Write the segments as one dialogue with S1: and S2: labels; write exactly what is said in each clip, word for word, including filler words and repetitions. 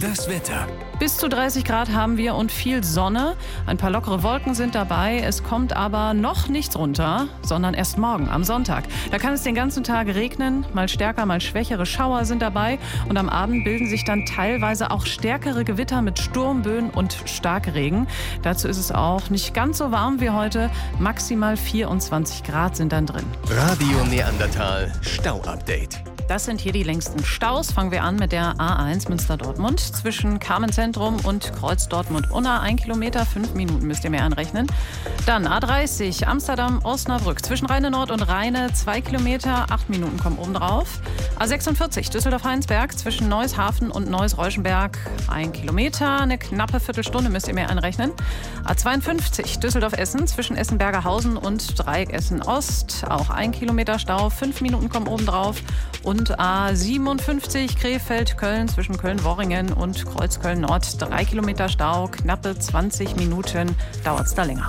S1: Das Wetter.
S2: Bis zu dreißig Grad haben wir und viel Sonne. Ein paar lockere Wolken sind dabei. Es kommt aber noch nichts runter, sondern erst morgen, am Sonntag. Da kann es den ganzen Tag regnen. Mal stärker, mal schwächere Schauer sind dabei. Und am Abend bilden sich dann teilweise auch stärkere Gewitter mit Sturmböen und Starkregen. Dazu ist es auch nicht ganz so warm wie heute. Maximal vierundzwanzig Grad sind dann drin.
S1: Radio Neandertal Stau-Update.
S2: Das sind hier die längsten Staus. Fangen wir an mit der A eins Münster-Dortmund. Zwischen Carmen-Zentrum und Kreuz Dortmund-Unna. Ein Kilometer, fünf Minuten müsst ihr mehr anrechnen. Dann A dreißig Amsterdam-Osnabrück. Zwischen Rheine-Nord und Rheine zwei Kilometer, acht Minuten kommen obendrauf. A sechsundvierzig Düsseldorf-Heinsberg. Zwischen Neuss-Hafen und Neuss-Reuschenberg. Ein Kilometer, eine knappe Viertelstunde müsst ihr mehr anrechnen. A zweiundfünfzig Düsseldorf-Essen. Zwischen Essen-Bergerhausen und Dreieck Essen-Ost. Auch ein Kilometer Stau, fünf Minuten kommen obendrauf. Und A siebenundfünfzig Krefeld-Köln zwischen Köln-Worringen und Kreuz-Köln-Nord. Drei Kilometer Stau, knappe zwanzig Minuten dauert es da länger.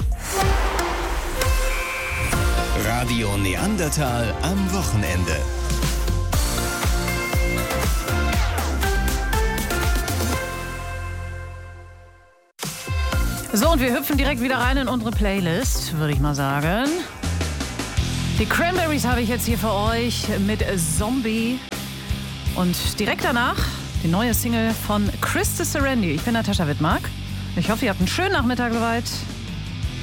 S1: Radio Neandertal am Wochenende.
S2: So, und wir hüpfen direkt wieder rein in unsere Playlist, würde ich mal sagen. Die Cranberries habe ich jetzt hier für euch mit Zombie. Und direkt danach die neue Single von Chris de Serendi. Ich bin Natascha Wittmark. Ich hoffe, ihr habt einen schönen Nachmittag soweit.